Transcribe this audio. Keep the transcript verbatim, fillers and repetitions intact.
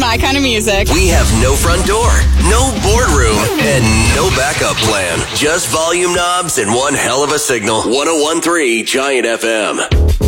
my kind of music. We have no front door, no boardroom, and no backup plan. Just volume knobs and one hell of a signal. one oh one point three Giant F M.